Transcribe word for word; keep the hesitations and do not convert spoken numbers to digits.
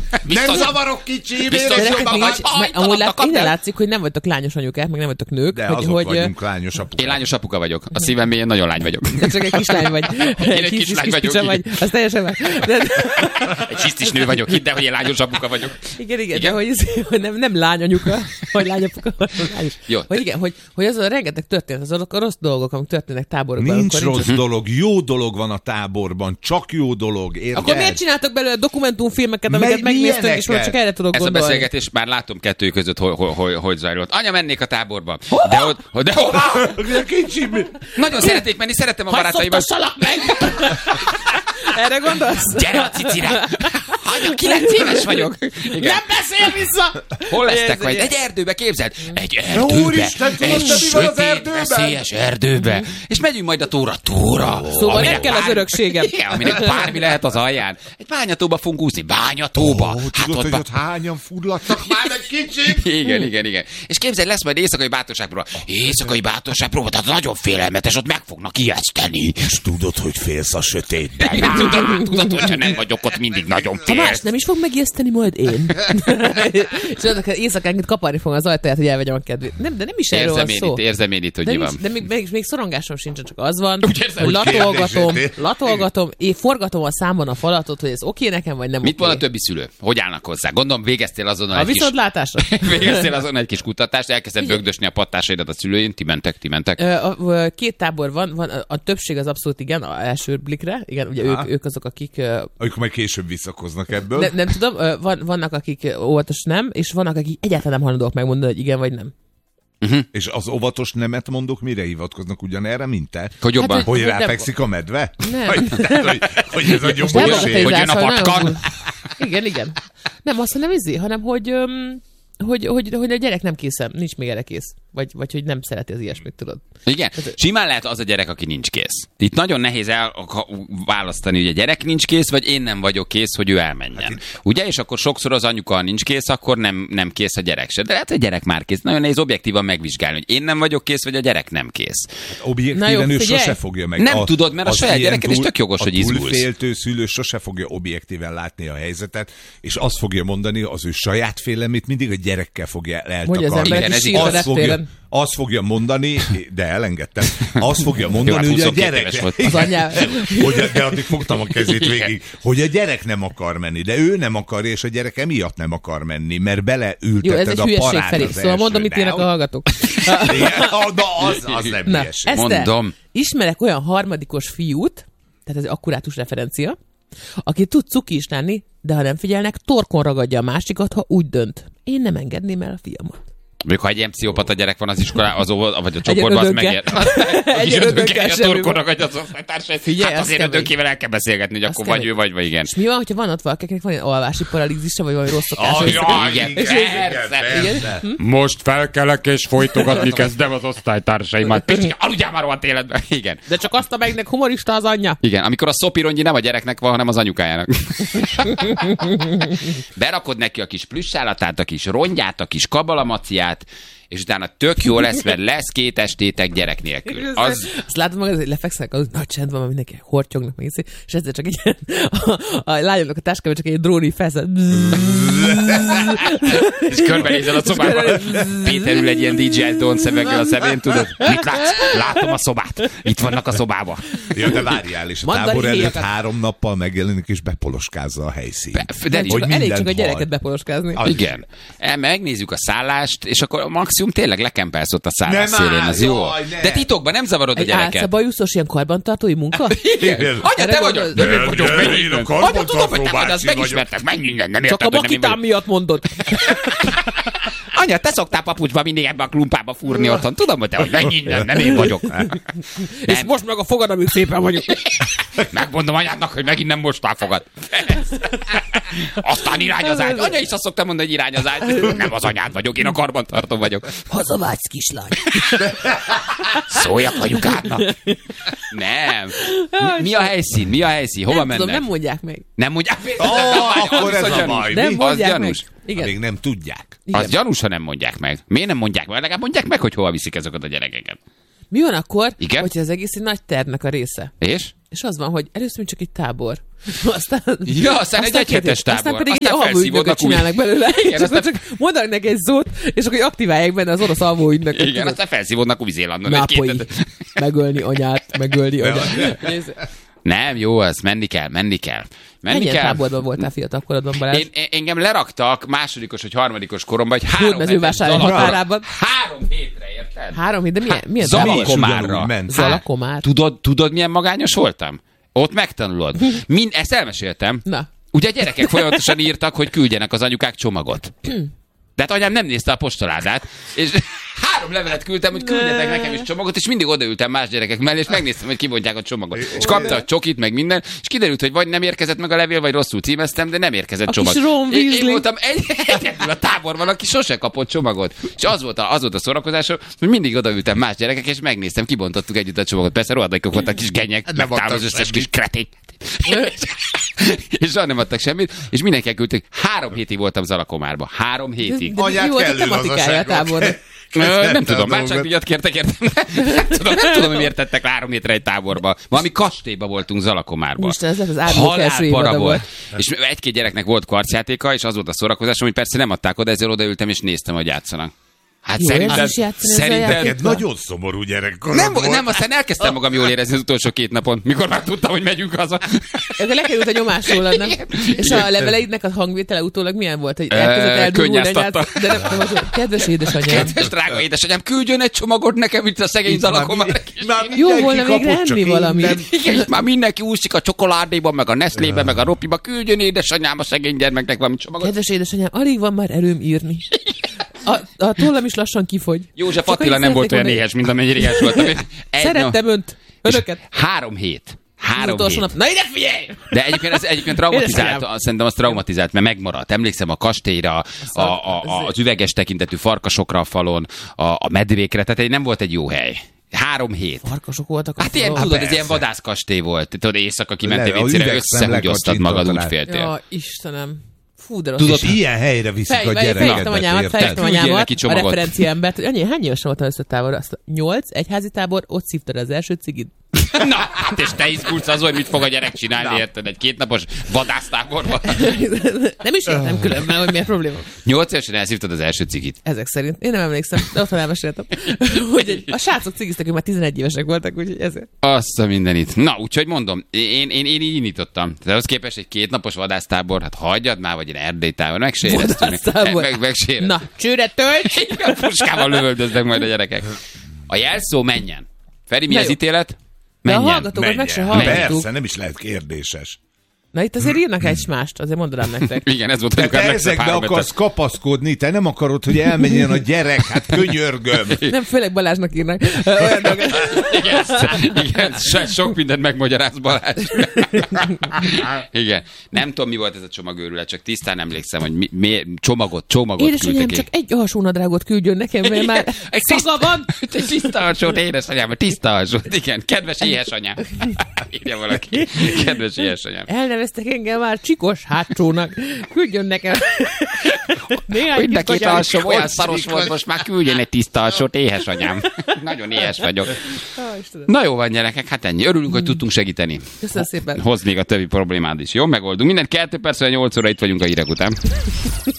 Nem zavarok kicsi, amúgy lát, innen látszik, hogy nem vagytok lányos anyukák, meg nem vagytok nők. De hogy, azok hogy, vagyunk lányos apukák. Én lányos apuka vagyok. A szívem mélyén nagyon lány vagyok. De csak egy kislány vagy. Én egy kis, kislány kis, vagyok. kis vagy. Az teljesen meg. De... Egy hisztis nő vagyok, hidd el, hogy én lányos apuka vagyok. Igen, igen, igen? De hogy, hogy nem, nem lány anyuka, vagy lány apuka, lányos. Jó. Hogy igen, hogy, hogy az a rengeteg történet, azok a rossz dolgok, amik történnek táborokban. Nincs rossz nincs... dolog, jó dolog van a táborban, csak jó dolog, érted? Akkor miért csináltak belőle dokumentumfilmeket, amiket megnéztünk, és most csak erre tudok Ez gondolni? Ez a beszélgetés már látom kettő között, hogy, hogy, hogy zajlott. Anya, mennék a táborba. De ott... De ott kicsi... Nagyon szeretnék menni, szeretem a barátaimat. Hadd meg! Erre gondolsz? Gyere a cicire! Anya, kilenc éves vagyok. Igen. Nem beszél vissza! Hol lesztek majd? Egy erdőbe, képzeld? Egy erdőbe. Úristen, tudod, egy sötét, veszélyes erdőbe. És megyünk majd a tóra, tóra. Szóval nem kell az örökségem. Igen, aminek bármi lehet az alján. Egy bányatóba fogunk úszni. Bányatóba. Oh, hát tudod, hogy ott hányan furladtak már egy kicsit? Igen, igen, igen. És képzeld, lesz majd éjszakai bátorságpróba. Éjszakai bátorságpróba, tehát nagyon félelmetes, ott meg fognak ijeszteni. És tudod, hogy félsz a sötétben. Tudod, tudod, hogyha nem vagyok ott, mindig nagyon félsz. Ha más nem is fog megijeszteni, majd én. És azok éjszakánként kaparni fogom az ajtaját, hogy elvegyem a kedvét. Nem, de nem is erről van szó. Itt, érzem én itt, hogy de mi van. De még, még, még szorongásom sincsen, csak az van, érzem, hogy latolgatom, latolgatom, én forgatom a számon a falatot, hogy ez oké okay nekem, vagy nem Mit oké. van a többi szülő? Hogy állnak hozzá? Gondolom, végeztél azon egy kis... A viszontlátásra? Végeztél azon egy kis kutatást, elkezdett bögdösni a pattásaidat a szülőin, ti mentek, ti mentek. A, a, két tábor van, van, a többség az abszolút igen, a első blikre, igen, ugye ők, ők azok, akik... Amikor majd később visszakoznak ebből. Ne, nem tudom, van, vannak, akik óvatos nem, és vannak, akik egyáltalán nem hajlandóak megmondani, hogy igen vagy nem. Uh-huh. És az óvatos nemet mondok, mire hivatkoznak ugyanerre, mint te? Hogy jobban? Hát, hogy, hogy ráfekszik a medve? Nem. Hogy, tehát, hogy, hogy ez a gyomborség. Hogy jön a patkan? Igen, igen. Nem azt nem izé, hanem hogy... Um, Hogy, hogy, hogy a gyerek nem készen, nincs még erre kész. Vagy, vagy hogy nem szereti az ilyesmit, tudod. Igen, simán lehet az a gyerek, aki nincs kész. Itt nagyon nehéz elválasztani, hogy a gyerek nincs kész, vagy én nem vagyok kész, hogy ő elmenjen. Hát itt... Ugye? És akkor sokszor az anyuka nincs kész, akkor nem, nem kész a gyerek se. De lehet, hogy a gyerek már kész. Nagyon nehéz objektívan megvizsgálni, hogy én nem vagyok kész, vagy a gyerek nem kész. Hát objektíven ő sose fogja meg. Nem a, tudod, mert a saját gyereked is tök jogos, hogy izgulsz. A túlféltő szülő sose fogja objektíven látni a helyzetet, és azt fogja mondani, az ő saját félelmét mindig a gyerekkel fogja eltakarni. Igen, ez azt, fogja, azt fogja mondani, de elengedtem, azt fogja mondani, hogy a gyerek... Az anyám. Hogy, de addig fogtam a kezét végig, hogy a gyerek nem akar menni, de ő nem akarja, és a gyerek emiatt nem akar menni, mert beleülteted a parát felé. az Szóval mondom, mit írnak a hallgatók. Na, az, az nem Na, hülyeség. Mondom. Ismerek olyan harmadikos fiút, tehát ez akkurátus referencia, aki tud cuki is lenni, de ha nem figyelnek, torkon ragadja a másikat, ha úgy dönt. Én nem engedném el a fiamat. Még ha egy ilyen pszichopata gyerek van az iskolá, az óvod, vagy a csoportban, az megér. Egy ödönkel a torkonak adja az osztálytársait. Figyelj, hát azért ödönkével el kell beszélgetni, hogy akkor vagy ő, vagy, vagy igen. És mi van, hogyha van ott valakinek van ilyen alvási paralízisa, vagy valami rossz szokás? Igen, persze. Most felkelek és folytogatni kezdem az osztálytársaimat. Picike, aludjál már rohadt életben. Igen. De csak azt a megnek humorista az anyja. Igen, amikor a szopirongyi nem a gyereknek van, hanem az anyukájának. Berakod neki a kis plüssállatát, a kis rongyát, a kis kabalamaciát, és utána tök jó lesz, mert lesz két estétek gyerek nélkül. Az... Azt látom magad, hogy lefekszenek, az nagy csend van, mindenki hortyognak, meg és egyszer csak egy a, a lányomnak a táskában csak egy dróni felszed. És körbenézel a szobában. Péter ül egy ilyen dé jé Don szemeggel a szemén, tudod? Mit látsz? Látom a szobát. Itt vannak a szobában. Ja, de várjál, és a tábor előtt három nappal megjelenik, és bepoloskázza a helyszínt. Be, de hogy elég csak a gyereket bepoloskázni. Igen. El, megnézzük a szállást, és akkor maximum tényleg lekempelsz ott a szállás szélén, az jó. De titokban nem zavarod a gyereket. Egy álszabajuszos ilyen karbantartói munka? Igen. Anya, te vagy nem vagyok, menj innen. Anya, tudom, hogy te vagy, az megismertek, menj innen, nem érted, csak a vakitám miatt mondod. Anya, te szoktál papucsba mindig ebbe a klumpába fúrni otthon. Tudom, hogy te vagy, menj innen, nem én vagyok. És most meg a fogad, amit szépen vagyok. Megmondom anyádnak, hogy megint nem mostál fogad. Aztán irány az ágy. Anya is azt szoktam mondani, hogy irány az ágy. Nem az anyád vagyok, én a karbantartó vagyok. Hazavágysz, kislány. Szóljak anyukádnak. Nem. Mi a helyszín? Mi a helyszín? Hova nem mennek? Tudom, nem mondják meg. Nem mondják meg? Oh, akkor ez a baj. Nem mondják meg. Igen. Még nem tudják. Igen. Az gyanús, ha nem mondják meg. Miért nem mondják meg? Legalább mondják meg, hogy hova viszik ezeket a gyerekeket. Mi van akkor, igen? hogyha az egész egy nagy tervnek a része? És? És az van, hogy először csak egy tábor. Aztán, ja, aztán egy egyhetes tábor. Aztán pedig aztán egy alvóügynököt csinálnak belőle. Igen, aztán... csak mondanak neki egy szót, és akkor aktiválják benne az orosz alvóügynököt. Igen, aztán felszívódnak Új-Zélandon. Nápolyi. Megölni anyát, megölni anyát. Nem, jó, az menni kell, menni kell. Menni Mennyien kell. táborban voltál fiatal korodban, Balázs? Én, én, engem leraktak másodikos vagy harmadikos koromban, hogy három Hódmezővásárhely határában. Három hétre, érted? Három hét, de milyen, milyen Zalakomárra. Zalakomár. Tudod, tudod, milyen magányos voltam? Ott megtanulod. Mind, ezt elmeséltem. Na. Ugye a gyerekek folyamatosan írtak, hogy küldjenek az anyukák csomagot. De hát anyám nem nézte a postaládát, és három levelet küldtem, hogy küldjetek nekem is csomagot, és mindig odaültem más gyerekek mellé, és megnéztem, hogy kibontják a csomagot. És kapta a csokit, meg minden, és kiderült, hogy vagy nem érkezett meg a levél, vagy rosszul címeztem, de nem érkezett a csomag. Én, én voltam egy, egyedül a táborban, aki sose kapott csomagot. És az volt a, az volt a szórakozásom, hogy mindig odaültem más gyerekek, és megnéztem, kibontottuk együtt a csomagot. Persze rohadékok voltak kis genyek, meg az összes kis kreték. És soha nem adtak semmit, és mindenki elküldtek. Három hétig voltam Zalakomárban. Három hétig. Anyát kellő lazaságok. Nem, nem tudom, váltságdíjat kértek, értem. Nem tudom, nem tudom, hogy miért tettek három hétre egy táborba. Valami kastélyba voltunk Zalakomárban. Most ez az árnyék első évada volt. És egy-két gyereknek volt kvarcjátéka, és az volt a szórakozásom, hogy persze nem adták oda, ezzel odaültem, és néztem, hogy játszanak. Hát jó, szerinted, szerinted nagyon szomorú gyerekkorod nem, volt. nem, aztán elkezdtem magam jól érezni az utolsó két napon, mikor már tudtam, hogy megyünk haza. Akkor lekerült a nyomás rólad, nem? És a leveleidnek a hangvétele utólag milyen volt? Hogy elkezdett eldurulni anyát? De nem tudom, hogy kedves édesanyám. Kedves drága édesanyám, küldjön egy csomagot nekem itt a szegény Zalakomár. Jó volna végre enni valamit. Igen, már mindenki úszik a csokoládéban, meg a Nestlébe, meg a Ropiba. Küldjön édesanyám a szegény gyermeknek valami csomagot. Kedves édesanyám, alig van már erőm írni. A, a tollam is lassan kifogy. József Attila nem volt olyan éhes, mint amennyire éhes voltam. Szerettem önt, önöket. Három hét. Három hét. Nap. Na ide figyelj! De egyébként ez egyébként traumatizált, szerintem az traumatizált, mert megmaradt. Emlékszem a kastélyra, a, a, a, az üveges tekintetű farkasokra a falon, a, a medvékre, tehát nem volt egy jó hely. Három hét. Farkasok voltak a Hát ilyen, tudod, persze. Ez ilyen vadászkastély volt. Tudod, éjszaka kimentél viccére, összehúgyoztad magad, úgy féltél. Ja, Istenem. Fú, de tudod, ilyen helyre viszik Fej, a gyereket. Fejtem anyámat, fejtem anyámat, a referenciámbert. Annyi, hány évesen voltam összetábor? Azt nyolc, egyházi tábor, ott szívtad az első cigit. Na, hát és te izgulsz az, hogy mit fog a gyerek csinálni, érted? Egy kétnapos vadásztáborban. Nem is értem különben, hogy mi a probléma. Nyolc évesen elszívtad az első cigit. Ezek szerint. Én nem emlékszem, de otthon elmeséltem. Hogy a srácok cigiztek, hogy már tizenegy évesek voltak, úgyhogy ezért. Azt a mindenit. Na, úgyhogy mondom, én, én, én így indítottam. De ahhoz képest egy kétnapos vadásztábor, hát hagyjad már, vagy egy erdélytábor, megséreztünk. Meg, meg, meg Na, csőre tölts! Puskával lövöldöznek majd a gyerekek. A jelszó menjen. Feri, mi az ítélet? Menjen. De a hallgatókat meg se hallgatók. Persze, nem is lehet kérdéses. Na itt azért írnak egymást, azért mondanám nektek. Igen, ez volt, hogy te ezekbe akarsz kapaszkodni, te nem akarod, hogy elmenjen a gyerek, hát könyörgöm. Nem, főleg Balázsnak írnak. Olyan igen, igen, sok mindent megmagyaráz Balázs. Igen, nem tudom, mi volt ez a csomagőrület, csak tisztán emlékszem, hogy mi, mi, csomagot, csomagot édesanyám, küldtek. Csak egy alsónadrágot küldjön nekem, mert már egy szaga van. Egy tiszta alsót, édesanyám, tiszta alsót, igen, kedves éhesanyám. Írja valaki, kedves éhesanyám. Elneveztek engem már csikos hátsónak. Küldjön nekem. Mind a két alsó olyan szaros volt, most már küldjön egy tiszta alsót, éhes anyám. Nagyon éhes vagyok. Na jó van, gyerekek, hát ennyi. Örülünk, hogy tudtunk segíteni. Köszönöm szépen. Hozd még a többi problémád is. Jó, megoldunk. Minden kettő percre, nyolc óra itt vagyunk a hírek után.